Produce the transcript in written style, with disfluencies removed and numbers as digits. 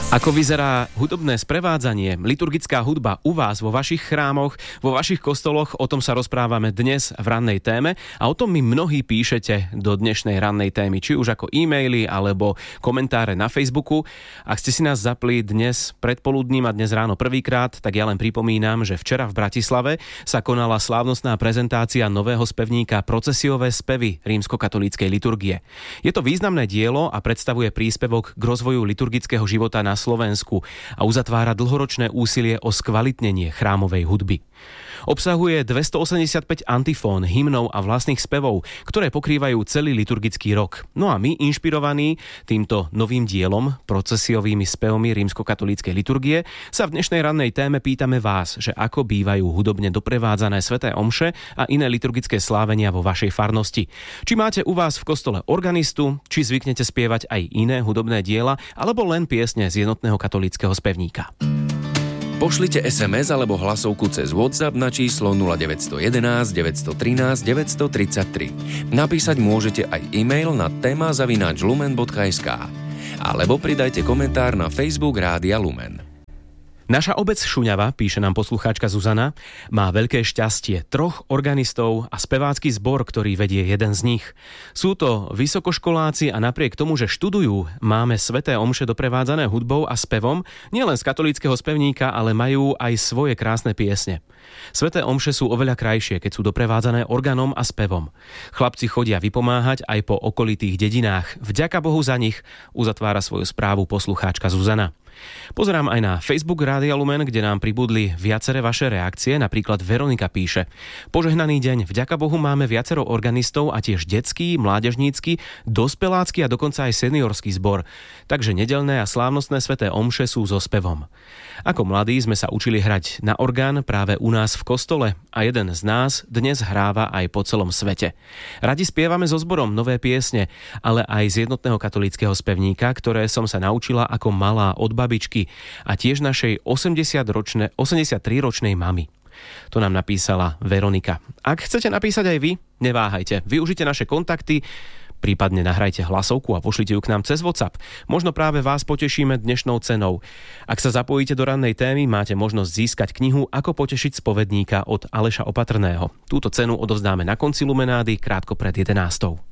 Ako vyzerá hudobné sprevádzanie, liturgická hudba u vás vo vašich chrámoch, vo vašich kostoloch? O tom sa rozprávame dnes v rannej téme a o tom mi mnohí píšete do dnešnej rannej témy, či už ako e-maily alebo komentáre na Facebooku. Ak ste si nás zapli dnes predpoludním a dnes ráno prvýkrát, tak ja len pripomínam, že včera v Bratislave sa konala slávnostná prezentácia nového spevníka Procesiové spevy rímskokatolíckej liturgie. Je to významné dielo a predstavuje príspevok k rozvoju liturgického života na Slovensku a uzatvára dlhoročné úsilie o skvalitnenie chrámovej hudby. Obsahuje 285 antifón, hymnov a vlastných spevov, ktoré pokrývajú celý liturgický rok. No a my, inšpirovaní týmto novým dielom, procesiovými spevmi rímskokatolíckej liturgie, sa v dnešnej rannej téme pýtame vás, že ako bývajú hudobne doprevádzané sväté omše a iné liturgické slávenia vo vašej farnosti. Či máte u vás v kostole organistu, či zvyknete spievať aj iné hudobné diela, alebo len piesne z jednotného katolíckeho spevníka. Pošlite SMS alebo hlasovku cez WhatsApp na číslo 0911 913 933. Napísať môžete aj e-mail na téma@lumen.sk alebo pridajte komentár na Facebook Rádia Lumen. Naša obec Šuňava, píše nám poslucháčka Zuzana, má veľké šťastie 3 organistov a spevácky zbor, ktorý vedie jeden z nich. Sú to vysokoškoláci a napriek tomu, že študujú, máme sväté omše doprevádzané hudbou a spevom, nielen z katolíckeho spevníka, ale majú aj svoje krásne piesne. Sväté omše sú oveľa krajšie, keď sú doprevádzané organom a spevom. Chlapci chodia vypomáhať aj po okolitých dedinách. Vďaka Bohu za nich, uzatvára svoju správu poslucháčka Zuzana. Pozerám aj na Facebook Rádia Lumen, kde nám pribudli viaceré vaše reakcie, napríklad Veronika píše: Požehnaný deň, vďaka Bohu máme viacero organistov a tiež detský, mládežnícky, dospelácky a dokonca aj seniorský zbor. Takže nedeľné a slávnostné sväté omše sú so spevom. Ako mladí sme sa učili hrať na orgán práve u nás v kostole a jeden z nás dnes hráva aj po celom svete. Radi spievame so zborom nové piesne, ale aj z jednotného katolíckeho spevníka, ktoré som sa naučila ako malá od babičky a tiež našej 83-ročnej mamy. To nám napísala Veronika. Ak chcete napísať aj vy, neváhajte. Využite naše kontakty, prípadne nahrajte hlasovku a pošlite ju k nám cez WhatsApp. Možno práve vás potešíme dnešnou cenou. Ak sa zapojíte do rannej témy, máte možnosť získať knihu Ako potešiť spovedníka od Aleša Opatrného. Túto cenu odovzdáme na konci Lumenády krátko pred 11.